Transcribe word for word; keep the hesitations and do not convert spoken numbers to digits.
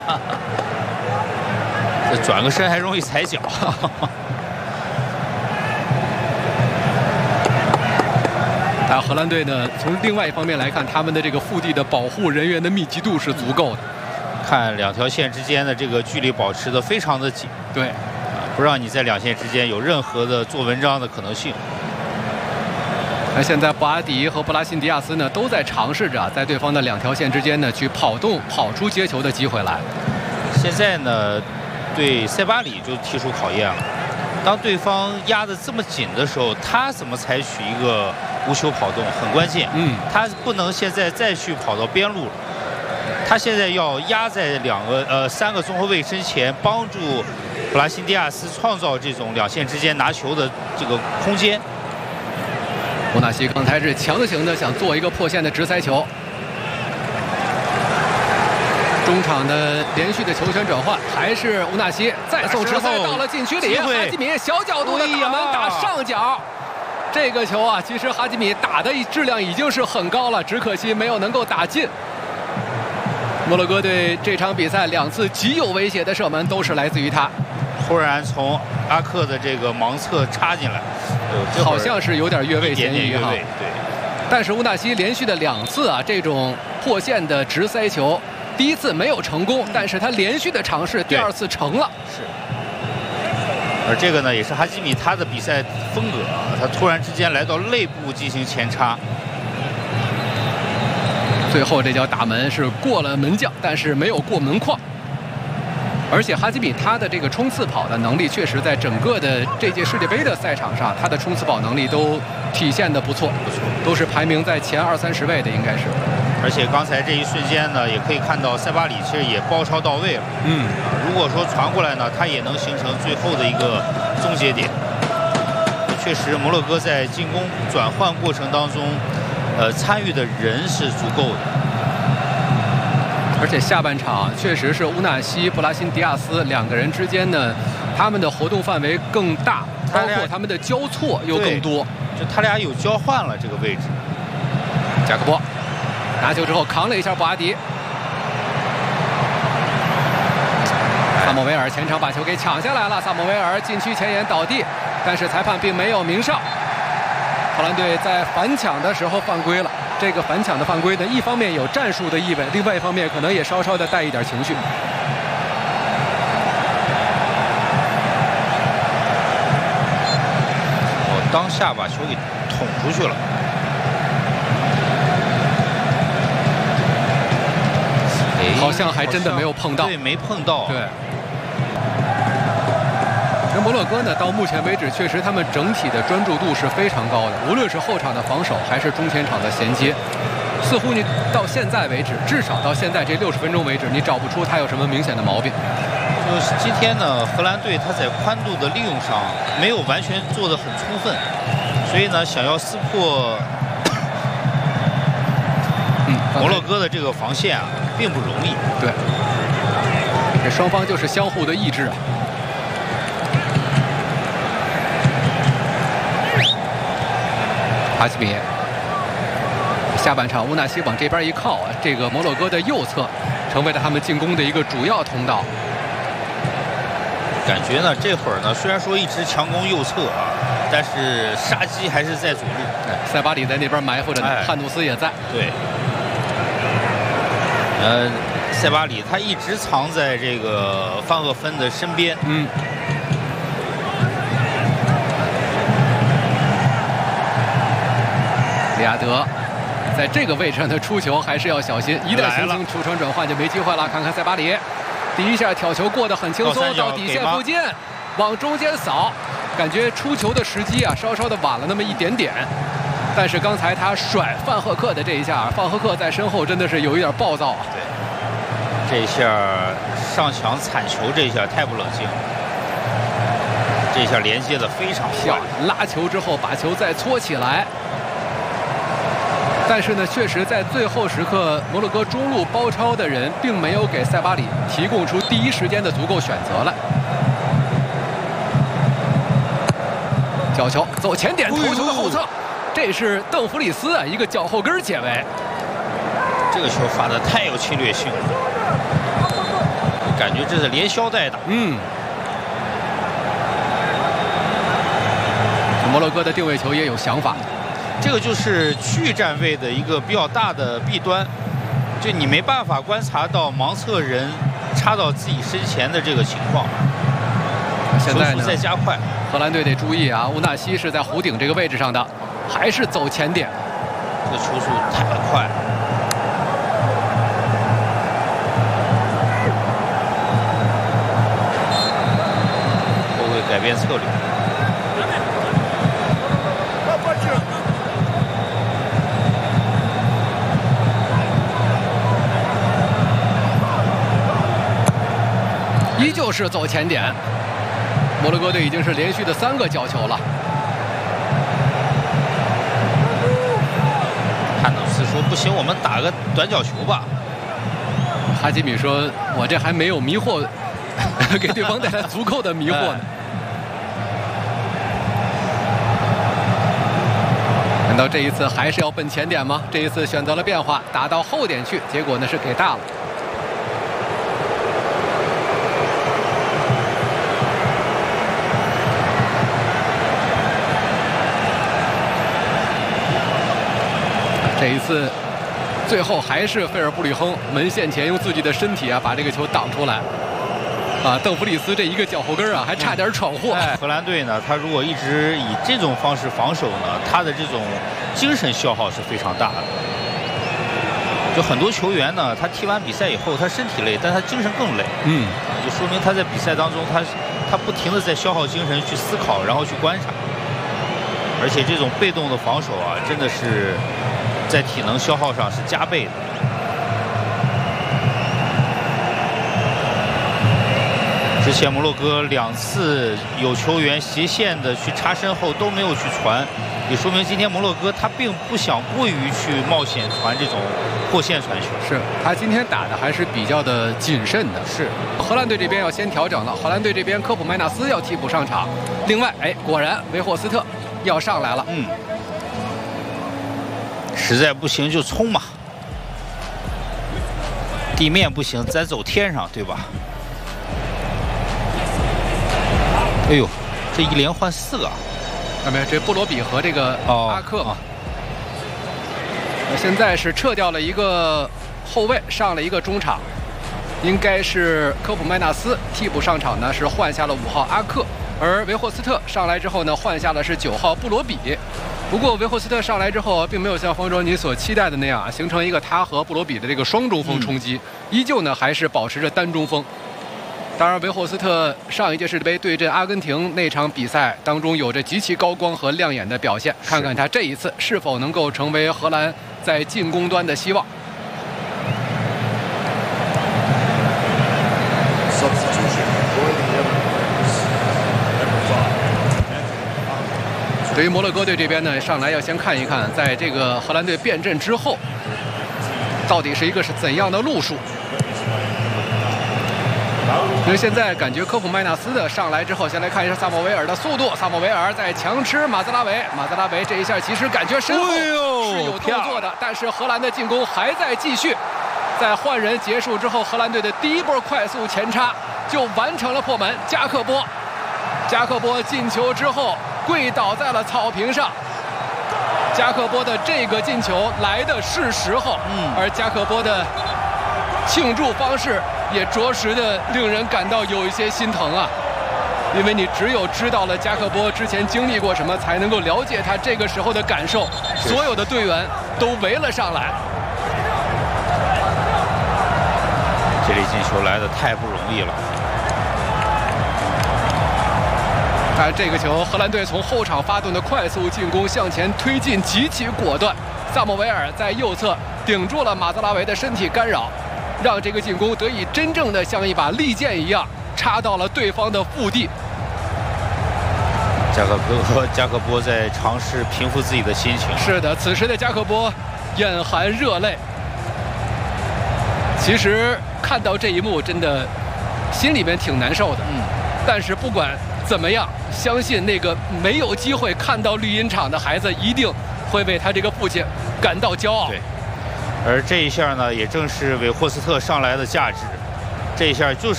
这转个身还容易踩脚。 啊，荷兰队呢，从另外一方面来看，他们的这个腹地的保护人员的密集度是足够的。 看两条线之间的这个距离保持的非常的紧， 对， 啊，不让你在两线之间有任何的做文章的可能性。 那现在布阿迪和布拉辛迪亚斯呢，都在尝试着在对方的两条线之间呢，去跑动、跑出接球的机会来。 现在呢，对塞巴里就提出考验了。当对方压得这么紧的时候，他怎么采取一个无球跑动很关键。 嗯， 他不能现在再去跑到边路了，他现在要压在两个呃三个中后卫身前，帮助布拉辛迪亚斯创造这种两线之间拿球的这个空间。 乌纳西刚才是强行的想做一个破线的直塞球。中场的连续的球权转换，还是乌纳西再送直塞到了禁区里，哈基米小角度的打门打上角。这个球啊，其实哈基米打的质量已经是很高了，只可惜没有能够打进。摩洛哥队这场比赛两次极有威胁的射门都是来自于他。 突然从阿克的这个盲侧插进来，呃、 好像是有点越位嫌疑哈。 对。 但是乌纳西连续的两次啊，这种破线的直塞球。第一次没有成功，但是他连续的尝试，第二次成了。 是。而这个呢，也是哈基米他的比赛风格啊，他突然之间来到肋部进行前插。 最后这脚打门是过了门将，但是没有过门框。而且哈基米他的这个冲刺跑的能力，确实在整个的这届世界杯的赛场上，他的冲刺跑能力都体现的不错， 不错， 都是排名在前二三十位的，应该是。 而且刚才这一瞬间呢，也可以看到塞巴里其实也包抄到位了。 嗯， 啊，如果说传过来呢，他也能形成最后的一个终结点。确实，摩洛哥在进攻转换过程当中，呃，参与的人是足够的。 而且下半场确实是乌纳西、布拉辛迪亚斯两个人之间呢，他们的活动范围更大，包括他们的交错又更多。 就他俩有交换了这个位置。 贾克波拿球之后扛了一下布阿迪，萨姆维尔前场把球给抢下来了，萨姆维尔禁区前沿倒地，但是裁判并没有鸣哨。荷兰队在反抢的时候犯规了。这个反抢的犯规呢，一方面有战术的意味，另外一方面可能也稍稍的带一点情绪。 我当下把球给捅出去了。 好像还真的没有碰到， 对，没碰到。 对。那摩洛哥呢，到目前为止，确实他们整体的专注度是非常高的，无论是后场的防守，还是中前场的衔接，似乎你到现在为止，至少到现在这六十分钟为止，你找不出他有什么明显的毛病。 就是今天呢，荷兰队他在宽度的利用上没有完全做得很充分，所以呢，想要撕破嗯摩洛哥的这个防线啊，并不容易。 对，这双方就是相互的意志啊。哈基米，下半场乌纳西往这边一靠啊，这个摩洛哥的右侧成为了他们进攻的一个主要通道。 感觉呢，这会儿呢，虽然说一直强攻右侧啊，但是杀机还是在左路。 哎，塞巴里在那边埋伏着呢，哎、汉努斯也在。 对。呃，塞巴里他一直藏在这个范赫芬的身边。 嗯。利亚德在这个位置上的出球还是要小心，一旦形成出传转换就没机会了。看看塞巴里，第一下挑球过得很轻松，到底线附近，往中间扫，感觉出球的时机啊稍稍的晚了那么一点点。但是刚才他甩范赫克的这一下，范赫克在身后真的是有一点暴躁啊。 对，这一下上抢铲球，这一下太不冷静了。这一下连接的非常漂亮， 拉球之后把球再搓起来。但是呢，确实在最后时刻，摩洛哥中路包抄的人并没有给塞巴里提供出第一时间的足够选择来。角球走前点，头球的后侧，这是邓弗里斯啊，一个脚后跟解围。 这个球发的太有侵略性了。 感觉这是连消带打。 嗯。摩洛哥的定位球也有想法， 这个就是区域站位的一个比较大的弊端，就你没办法观察到盲测人插到自己身前的这个情况。 现在呢， 在加快， 荷兰队得注意啊！乌纳西是在弧顶这个位置上的，还是走前点？ 这个球速太快。后卫改变策略。 依旧是走前点，摩洛哥队已经是连续的三个角球了。 汉努斯说：“不行，我们打个短角球吧。” 哈基米说：“我这还没有迷惑，给对方带来足够的迷惑呢。”难道这一次还是要奔前点吗？这一次选择了变化，打到后点去，结果呢是给大了。这一次，最后还是费尔布吕亨门线前用自己的身体啊把这个球挡出来。啊，邓弗里斯这一个脚后跟啊，还差点闯祸。 哎、荷兰队呢，他如果一直以这种方式防守呢，他的这种精神消耗是非常大的。就很多球员呢，他踢完比赛以后，他身体累，但他精神更累。 嗯， 就说明他在比赛当中，他他不停的在消耗精神去思考，然后去观察。而且这种被动的防守啊，真的是在体能消耗上是加倍的。之前摩洛哥两次有球员斜线的去插身后都没有去传，也说明今天摩洛哥他并不想过于去冒险传这种破线传球。 是他今天打的还是比较的谨慎的。 是， 荷兰队这边要先调整了，荷兰队这边科普麦纳斯要替补上场。另外，哎，果然维霍斯特要上来了。 嗯，实在不行就冲嘛，地面不行咱走天上，对吧？哎呦，这一连换四个， 看没有？这布罗比和这个阿克嘛。那、哦、现在是撤掉了一个后卫，上了一个中场，应该是科普麦纳斯替补上场呢，是换下了五号阿克，而维霍斯特上来之后呢，换下的是九号布罗比。不过维霍斯特上来之后，并没有像方舟你所期待的那样形成一个他和布罗比的这个双中锋冲击，嗯、依旧呢还是保持着单中锋。当然，维霍斯特上一届世界杯对阵阿根廷那场比赛当中有着极其高光和亮眼的表现，看看他这一次是否能够成为荷兰在进攻端的希望。对于摩洛哥队这边呢，上来要先看一看，在这个荷兰队变阵之后，到底是一个是怎样的路数。因为现在感觉科普麦纳斯的上来之后，先来看一下萨莫维尔的速度。萨莫维尔在强吃马兹拉维，马兹拉维这一下其实感觉身后是有动作的，但是荷兰的进攻还在继续。在换人结束之后，荷兰队的第一波快速前插就完成了破门。加克波，加克波进球之后跪倒在了草坪上。加克波的这个进球来的是时候，嗯，而加克波的庆祝方式也着实的令人感到有一些心疼啊，因为你只有知道了加克波之前经历过什么，才能够了解他这个时候的感受。所有的队员都围了上来， 这粒进球来的太不容易了。 看这个球，荷兰队从后场发动的快速进攻向前推进极其果断，萨莫维尔在右侧顶住了马兹拉维的身体干扰，让这个进攻得以真正的像一把利剑一样插到了对方的腹地。 加克波和加克波在尝试平复自己的心情。 是的，此时的加克波眼含热泪。其实看到这一幕，真的心里面挺难受的。嗯，但是不管怎么样，相信那个没有机会看到绿茵场的孩子，一定会为他这个父亲感到骄傲。 对。而这一下呢，也正是韦霍斯特上来的价值。这一下就是